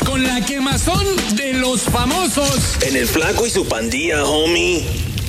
con la quemazón de los famosos. En el Flaco y su pandilla, homie.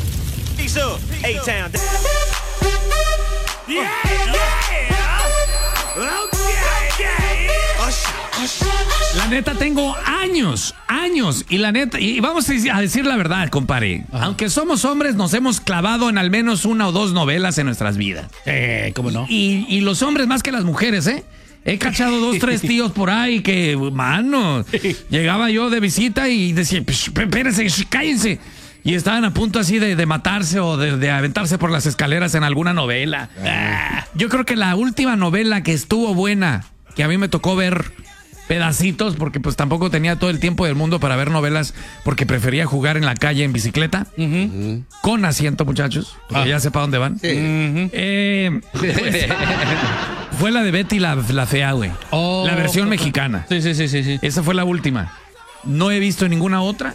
La neta, tengo años, y la neta, y vamos a decir la verdad, compadre. Ajá. Aunque somos hombres, nos hemos clavado en al menos una o dos novelas en nuestras vidas. ¿Cómo no? Y los hombres más que las mujeres, ¿eh? He cachado 2, 3 tíos por ahí que, mano, llegaba yo de visita y decía, espérense, cállense. Y estaban a punto así de matarse o de aventarse por las escaleras en alguna novela. Yo creo que la última novela que estuvo buena, que a mí me tocó ver pedacitos, porque pues tampoco tenía todo el tiempo del mundo para ver novelas, porque prefería jugar en la calle en bicicleta, con asiento, muchachos, porque ya sepa dónde van. Sí. Pues, fue la de Betty la Fea, güey. La versión mexicana. Sí. Esa fue la última. No he visto ninguna otra.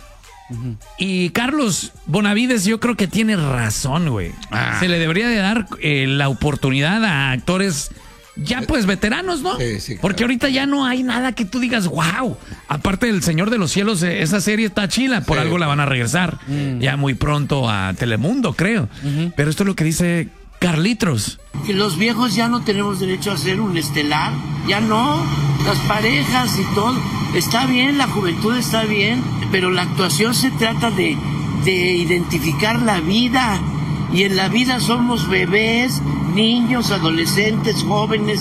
Y Carlos Bonavides, yo creo que tiene razón, güey. Se le debería de dar la oportunidad a actores ya pues veteranos, ¿no? Sí, claro. Porque ahorita ya no hay nada que tú digas, wow. Aparte del Señor de los Cielos, esa serie está chila, por algo la van a regresar ya muy pronto a Telemundo, creo. Pero esto es lo que dice Carlitos. Que los viejos ya no tenemos derecho a hacer un estelar, ya no, las parejas y todo, está bien, la juventud está bien, pero la actuación se trata de identificar la vida, y en la vida somos bebés, niños, adolescentes, jóvenes,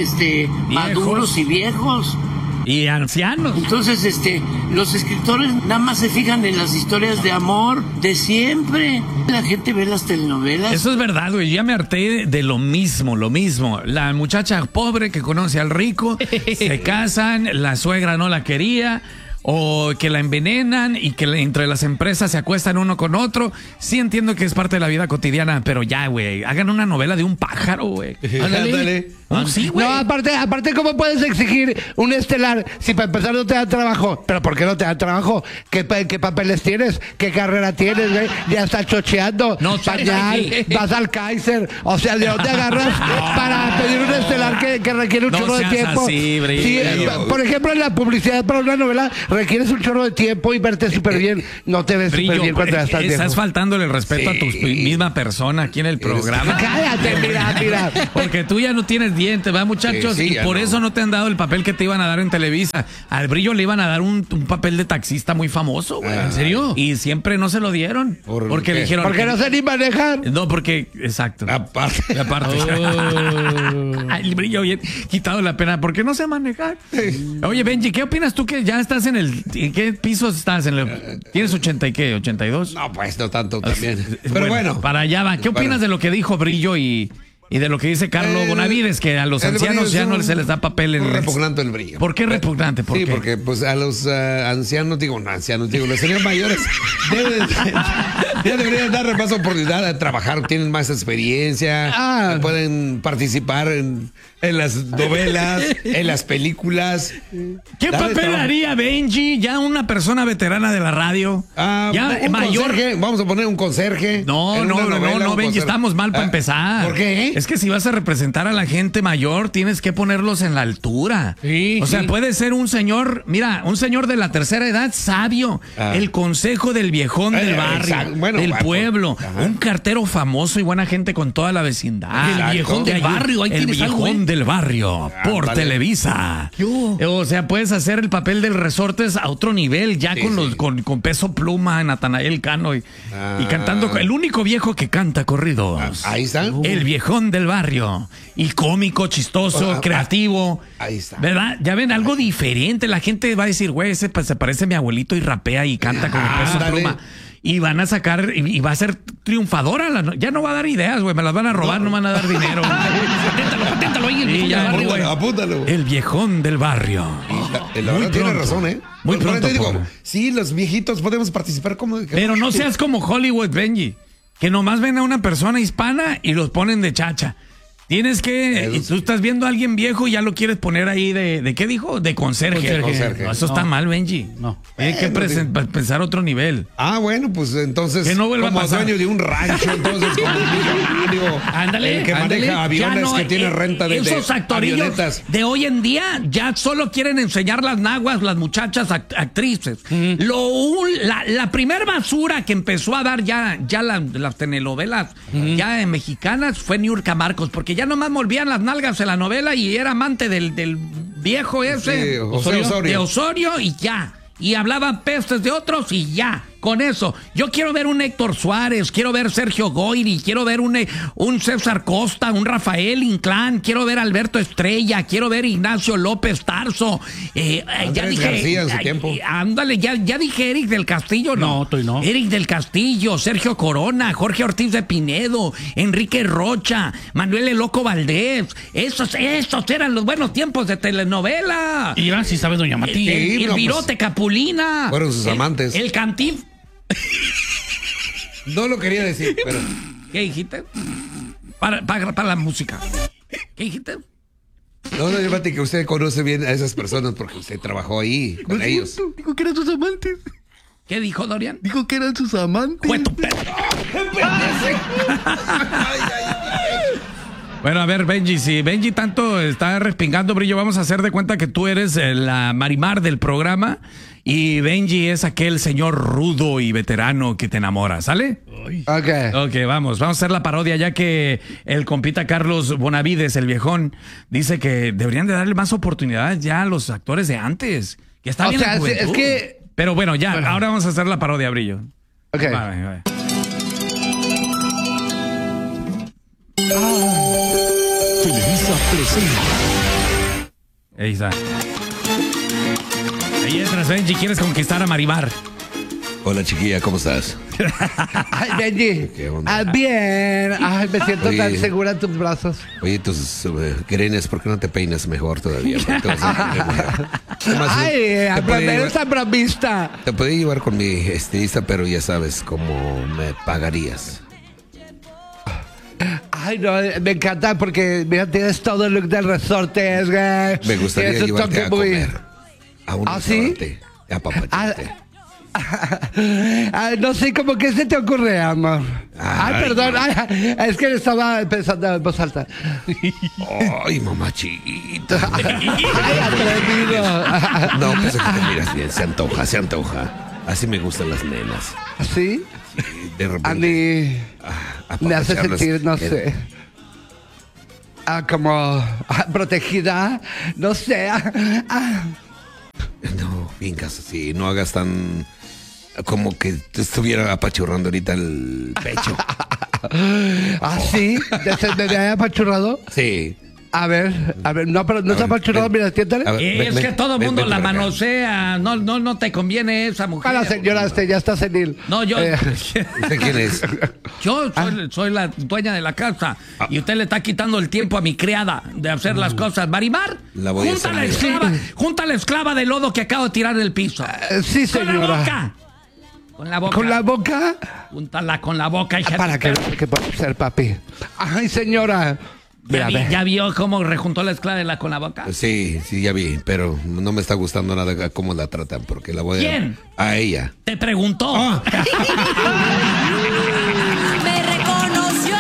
maduros y viejos. Y ancianos. Entonces, los escritores nada más se fijan en las historias de amor de siempre. La gente ve las telenovelas. Eso es verdad, güey. Ya me harté de lo mismo. La muchacha pobre que conoce al rico, se casan, la suegra no la quería, o que la envenenan y que entre las empresas se acuestan uno con otro. Sí entiendo que es parte de la vida cotidiana, pero ya, güey, hagan una novela de un pájaro, güey. Ándale. Sí, güey. No, aparte, ¿cómo puedes exigir un estelar si para empezar no te da trabajo? ¿Pero por qué no te da trabajo? ¿Qué papeles tienes? ¿Qué carrera tienes, güey? Ya estás chocheando. No, pañal, vas al Kaiser. O sea, ¿de dónde agarras para pedir un estelar que requiere un chorro de tiempo? Por ejemplo, en la publicidad para una novela requieres un chorro de tiempo y verte súper bien. No te ves súper bien cuando ya estás viejo. Estás faltándole el respeto a tu misma persona aquí en el programa. Cállate, mira. Porque tú ya no tienes dientes, ¿verdad, muchachos? Sí, y por eso no te han dado el papel que te iban a dar en Televisa. Al Brillo le iban a dar un papel de taxista muy famoso, güey. ¿En serio? Y siempre no se lo dieron. Porque le dijeron... Porque no sé ni manejar. No, porque... Exacto. Aparte. El Brillo bien quitado la pena. ¿Por qué no sé manejar? Oye, Benji, ¿qué opinas tú que ya estás en qué piso estás? ¿Tienes 80 y qué? ¿82? No, pues no tanto también. Pero bueno. Para allá va. ¿Qué opinas de lo que dijo Brillo y de lo que dice Carlos Bonavides, que a los ancianos ya no se les da papel en repugnante el Brillo. ¿Por qué repugnante? ¿Por qué? Porque pues a los ancianos, los señores mayores ya deberían dar más oportunidad a trabajar, tienen más experiencia, pueden participar en las novelas, en las películas. ¿Qué papel haría Benji, ya una persona veterana de la radio? Ya mayor. Conserje, vamos a poner un conserje. No, Benji, estamos mal para empezar. ¿Por qué? Es que si vas a representar a la gente mayor, tienes que ponerlos en la altura. O sea, puede ser un señor, un señor de la tercera edad, sabio, el consejo del viejón del barrio, del pueblo, un cartero famoso y buena gente con toda la vecindad. El viejón del barrio, ahí el viejón del barrio, por Televisa. O sea, puedes hacer el papel del Resortes a otro nivel, ya con Peso Pluma, Natanael Cano y cantando, el único viejo que canta corridos. Ahí está. El viejón del barrio. Y cómico, chistoso, creativo. Ahí está. ¿Verdad? Ya ven, algo diferente. La gente va a decir, güey, ese se parece a mi abuelito y rapea y canta con el Peso Pluma. Y van a sacar, y va a ser triunfadora. Ya no va a dar ideas, güey. Me las van a robar, no van a dar dinero. Paténtalo ahí, el viejón del barrio, güey. Apúntalo. El viejón del barrio. La verdad tiene razón, ¿eh? Muy pronto. Sí, los viejitos podemos participar como... Pero no seas como Hollywood, Benji. Que nomás ven a una persona hispana y los ponen de chacha. Tienes que... Tú estás viendo a alguien viejo y ya lo quieres poner ahí ¿de qué dijo? De conserje. No, eso está mal, Benji. No. Hay que pensar otro nivel. Bueno, pues entonces... Que no vuelva a pasar. Dueño de un rancho, entonces como millonario. Ándale. Que maneja aviones, que tiene renta de esos actorillos avionetas. de hoy en día ya solo quieren enseñar las naguas, las muchachas actrices. La primer basura que empezó a dar ya las telenovelas ya mexicanas fue Niurka Marcos, porque ya nomás volvían las nalgas en la novela y era amante del viejo ese, de Osorio y ya. Y hablaba pestes de otros y ya. Con eso, yo quiero ver un Héctor Suárez, quiero ver Sergio Goyri, quiero ver un César Costa, un Rafael Inclán, quiero ver Alberto Estrella, quiero ver Ignacio López Tarso. Ya dije. García en su tiempo. Ándale, ya dije Eric del Castillo, ¿no? No. Eric del Castillo, Sergio Corona, Jorge Ortiz de Pinedo, Enrique Rocha, Manuel El Loco Valdés. Esos eran los buenos tiempos de telenovela. Y ahora sí sabes, doña Matilde. El Virote Capulina. Fueron sus amantes. El Cantif. No lo quería decir, pero... ¿Qué dijiste? Para la música. ¿Qué dijiste? No, yo que usted conoce bien a esas personas porque usted trabajó ahí con ellos. Dijo que eran sus amantes. ¿Qué dijo Dorian? Dijo que eran sus amantes. ¡Fue tu perro! Bueno, a ver, Benji, si Benji tanto está respingando brillo, vamos a hacer de cuenta que tú eres la Marimar del programa y Benji es aquel señor rudo y veterano que te enamora, ¿sale? Ok, vamos a hacer la parodia, ya que el compita Carlos Bonavides, el viejón, dice que deberían de darle más oportunidades ya a los actores de antes. Que está bien la juventud. Es que... Pero bueno, ya, ahora vamos a hacer la parodia, brillo. Ok. Va. Televisa presenta. Ahí está. Ahí entras, Benji, ¿quieres conquistar a Marimar? Hola, chiquilla, ¿cómo estás? Ay, Benji. ¿Qué onda? Bien. Ay, me siento tan segura en tus brazos. Oye, tus grenes, ¿por qué no te peinas mejor todavía? Ay, eres tan bromista. Te podía llevar con mi estilista, pero ya sabes cómo me pagarías. Ay, no, me encanta porque, mira, tienes todo el look del resorte, güey. Me gustaría llevarte a comer a un restaurante. ¿Sí? A papacharte. No sé, ¿cómo que se te ocurre, amor? Ay, perdón. Ay, es que estaba pensando en voz alta. Ay, mamachita. Ay, atrevido. No, pues aquí te miras bien. Se antoja. Así me gustan las nenas. ¿Sí? Sí, de repente. A mí me hace sentir, no sé, como protegida, no sé. No, fincas así, no hagas tan como que te estuviera apachurrando ahorita el pecho. ¿Ah, sí? ¿Me había apachurrado? Sí. A ver, no, pero no está apachurrado, mira, tiéntale. Es que todo el mundo la manosea, no te conviene esa mujer. La señora ya está senil. No, yo... ¿Usted quién es? Yo soy la dueña de la casa y usted le está quitando el tiempo a mi criada de hacer las cosas. Marimar, junta la esclava de lodo que acabo de tirar del piso. Sí, señora. Con la boca. ¿Con la boca? Júntala con la boca, hija. ¿Para qué puede ser, papi? Ay, señora. ¿Ya vio cómo rejuntó la esclava con la boca? Sí, ya vi, pero no me está gustando nada cómo la tratan, porque la voy a... ¿Quién? A ella. Te preguntó. Me reconoció.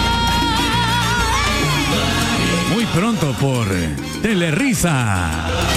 Muy pronto por Telerisa.